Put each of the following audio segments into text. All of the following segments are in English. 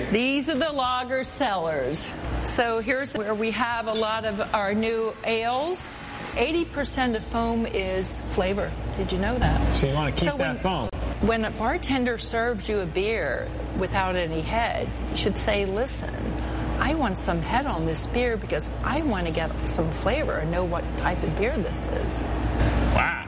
These are the lager cellars. So here's where we have a lot of our new ales. 80% of foam is flavor. Did you know that? So you want to keep that foam. When a bartender serves you a beer without any head, you should say, listen, I want some head on this beer because I want to get some flavor and know what type of beer this is. Wow.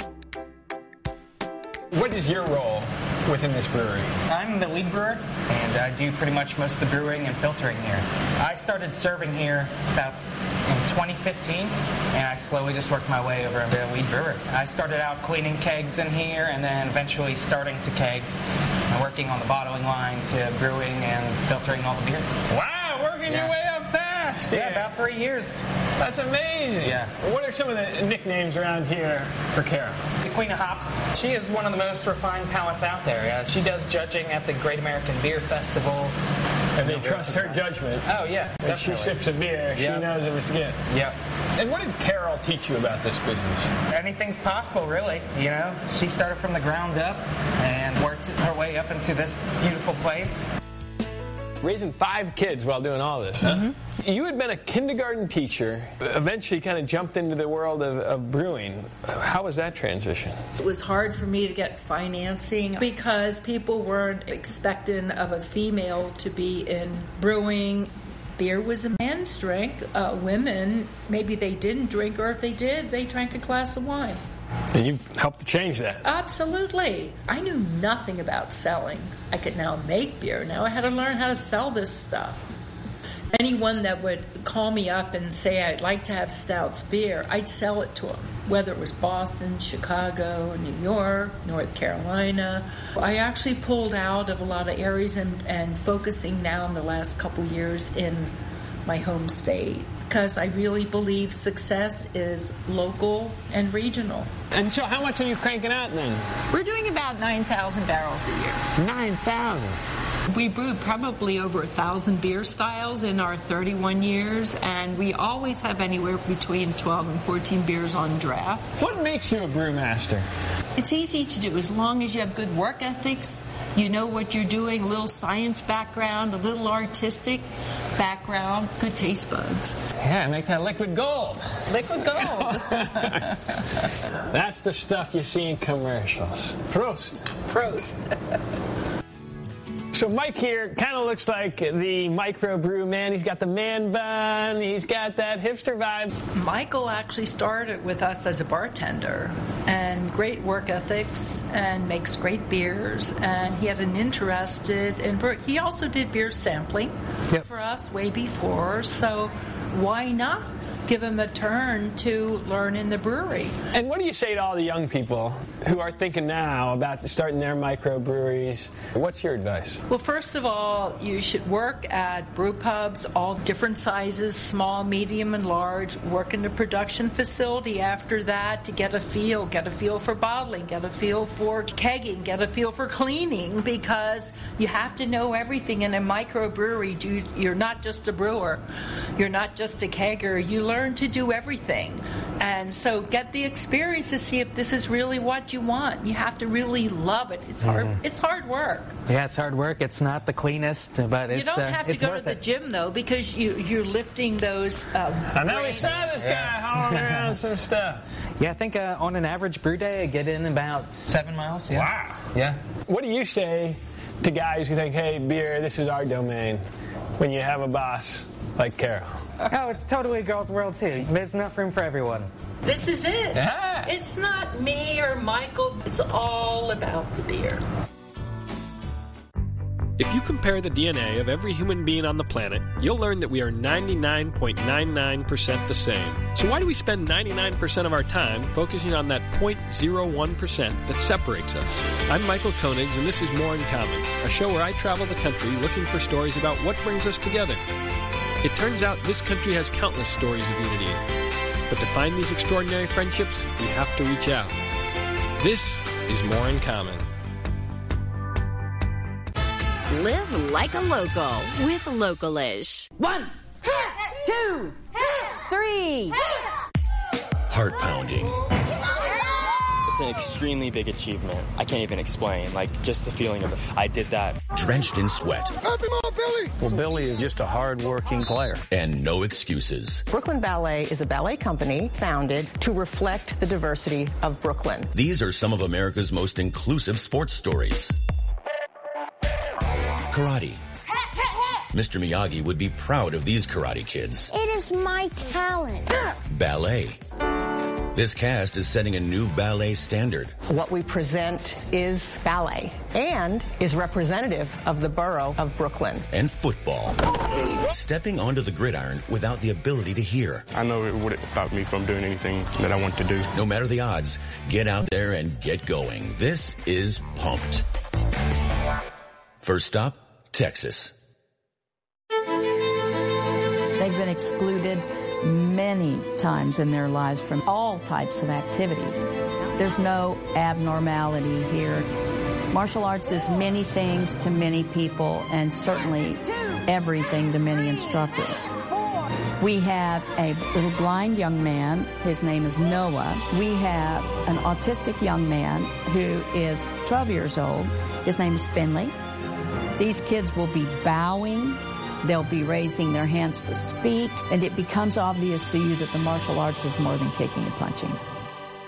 What is your role within this brewery? I'm the lead brewer, and I do pretty much most of the brewing and filtering here. I started serving here about in 2015, and I slowly just worked my way over to the lead brewer. I started out cleaning kegs in here, and then eventually starting to keg, and working on the bottling line to brewing and filtering all the beer. Wow, working your way up fast. Yeah, about 3 years. That's amazing. Yeah. What are some of the nicknames around here for Carol? The Queen of Hops. She is one of the most refined palates out there. She does judging at the Great American Beer Festival. And they trust her judgment. Oh, yeah, definitely. If she sips a beer, she knows if it's good. Yep. And what did Carol teach you about this business? Anything's possible, really. You know, she started from the ground up and worked her way up into this beautiful place. Raising 5 kids while doing all this, huh? Mm-hmm. You had been a kindergarten teacher, eventually kind of jumped into the world of brewing. How was that transition? It was hard for me to get financing because people weren't expecting of a female to be in brewing. Beer was a man's drink. Women, maybe they didn't drink, or if they did, they drank a glass of wine. And you've helped to change that. Absolutely. I knew nothing about selling. I could now make beer. Now I had to learn how to sell this stuff. Anyone that would call me up and say, I'd like to have Stout's beer, I'd sell it to them. Whether it was Boston, Chicago, New York, North Carolina. I actually pulled out of a lot of areas and focusing now in the last couple years in my home state, because I really believe success is local and regional. And so how much are you cranking out then? We're doing about 9,000 barrels a year. 9,000? We brewed probably over 1,000 beer styles in our 31 years, and we always have anywhere between 12 and 14 beers on draft. What makes you a brewmaster? It's easy to do as long as you have good work ethics, you know what you're doing, a little science background, a little artistic background, good taste buds. Yeah, make that liquid gold. Liquid gold. That's the stuff you see in commercials. Prost. Prost. So Mike here kind of looks like the microbrew man. He's got the man bun. He's got that hipster vibe. Michael actually started with us as a bartender, and great work ethics, and makes great beers. And he had an interest in beer. He also did beer sampling for us way before. So why not give him a turn to learn in the brewery? And what do you say to all the young people who are thinking now about starting their microbreweries? What's your advice? Well, first of all, you should work at brew pubs, all different sizes, small, medium, and large. Work in the production facility after that to get a feel for bottling, get a feel for kegging, get a feel for cleaning, because you have to know everything in a microbrewery. You're not just a brewer. You're not just a kegger. You learn to do everything. And so get the experience to see if this is really what you want. You have to really love it. It's hard. It's hard work. Yeah, it's hard work. It's not the cleanest, but it's you don't have to go to the gym though, because you're lifting those. I know we saw this guy hauling around some stuff. Yeah, I think on an average brew day, I get in about 7 miles. Yeah. Wow. Yeah. What do you say to guys who think, hey, beer, this is our domain, when you have a boss like Carol? Oh, it's totally a girl's world, too. There's enough room for everyone. This is it. Yeah. It's not me or Michael. It's all about the beer. If you compare the DNA of every human being on the planet, you'll learn that we are 99.99% the same. So why do we spend 99% of our time focusing on that 0.01% that separates us? I'm Michael Koenigs, and this is More in Common, a show where I travel the country looking for stories about what brings us together. It turns out this country has countless stories of unity. But to find these extraordinary friendships, we have to reach out. This is More in Common. Live like a local with Localish. 1, 2, 3. Heart pounding. It's It's an extremely big achievement. I can't even explain, like, just the feeling of it. I did that. Drenched in sweat. Happy Mom, Billy! Well, Billy is just a hard-working player. And no excuses. Brooklyn Ballet is a ballet company founded to reflect the diversity of Brooklyn. These are some of America's most inclusive sports stories. Karate. Mr. Miyagi would be proud of these karate kids. It is my talent. Ballet. This cast is setting a new ballet standard. What we present is ballet and is representative of the borough of Brooklyn. And football. Stepping onto the gridiron without the ability to hear. I know it would stop me from doing anything that I want to do. No matter the odds, get out there and get going. This is Pumped. First stop, Texas. They've been excluded many times in their lives from all types of activities. There's no abnormality here. Martial arts is many things to many people and certainly everything to many instructors. We have a little blind young man. His name is Noah. We have an autistic young man who is 12 years old. His name is Finley. These kids will be bowing. They'll be raising their hands to speak, and it becomes obvious to you that the martial arts is more than kicking and punching.